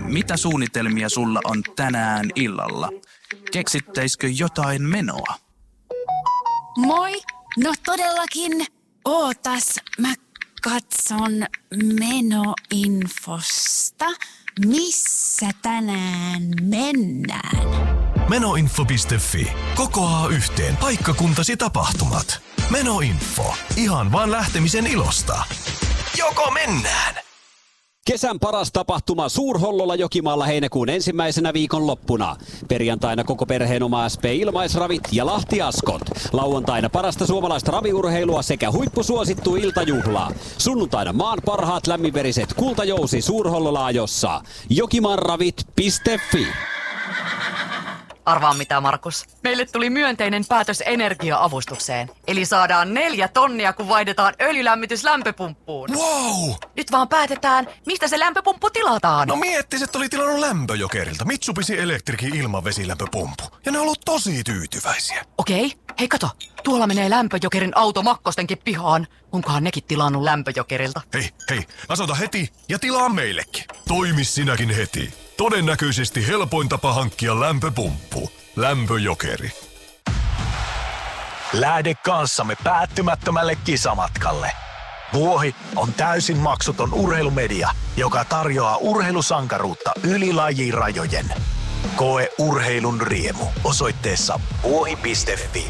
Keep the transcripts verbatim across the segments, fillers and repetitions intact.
Mitä suunnitelmia sulla on tänään illalla? Keksittäisikö jotain menoa? Moi! No todellakin. Ootas, mä katson menoinfosta. Missä tänään mennään? Menoinfo piste fi. Kokoaa yhteen paikkakuntasi tapahtumat. Menoinfo. Ihan vaan lähtemisen ilosta. Joko mennään? Kesän paras tapahtuma Suur-Hollolla Jokimaalla heinäkuun ensimmäisenä viikonloppuna. Perjantaina koko perheen oma S P Ilmaisravit ja Lahti Askot. Lauantaina parasta suomalaista raviurheilua sekä huippusuosittu iltajuhla. Sunnuntaina maan parhaat lämminveriset kultajousi Suur-Hollola-ajossa. jokimaanravit piste fi. Arvaa mitä, Markus. Meille tuli myönteinen päätös energia-avustukseen. Eli saadaan neljä tonnia, kun vaihdetaan öljylämmitys lämpöpumppuun. Wow! Nyt vaan päätetään, mistä se lämpöpumppu tilataan. No miettis, että oli tilannut Lämpöjokerilta Mitsubishi Electricin ilmavesilämpöpumppu. Ja ne on ollut tosi tyytyväisiä. Okei, hei kato. Tuolla menee Lämpöjokerin auto Makkostenkin pihaan. Onkohan nekin tilannut Lämpöjokerilta? Hei, hei, asunta heti ja tilaa meillekin. Toimi sinäkin heti. Todennäköisesti helpoin tapa hankkia lämpöpumppu. Lämpöjokeri. Lähde kanssamme päättymättömälle kisamatkalle. Vuohi on täysin maksuton urheilumedia, joka tarjoaa urheilusankaruutta yli lajirajojen. Koe urheilun riemu osoitteessa vuohi piste fi.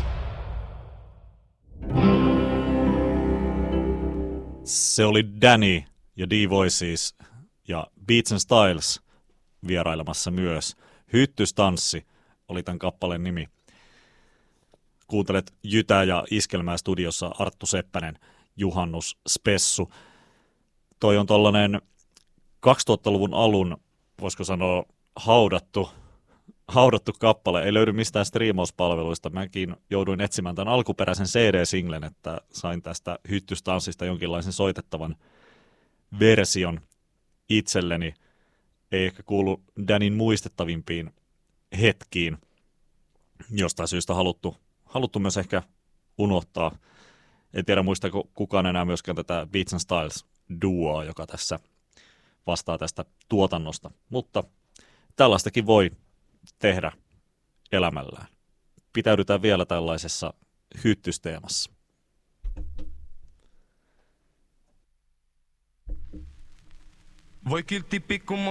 Se oli Danny ja D-Voices ja Beats and Styles vierailemassa myös. Hyttystanssi oli tämän kappaleen nimi. Kuuntelet Jytää ja Iskelmää studiossa Arttu Seppänen, Juhannus Spessu. Toi on tollanen kaksituhattaluvun alun, voisiko sanoa, haudattu, haudattu kappale. Ei löydy mistään striimauspalveluista. Mäkin jouduin etsimään tämän alkuperäisen C D-singlen, että sain tästä Hyttystanssista jonkinlaisen soitettavan version itselleni. Ei ehkä kuulu Danin muistettavimpiin hetkiin. Jostain syystä haluttu, haluttu myös ehkä unohtaa. En tiedä muistako kukaan enää myöskään tätä Beats and Styles duoa, joka tässä vastaa tästä tuotannosta. Mutta tällaistakin voi tehdä elämällään. Pitäydytään vielä tällaisessa hyttysteemassa. Voi kiltti pikku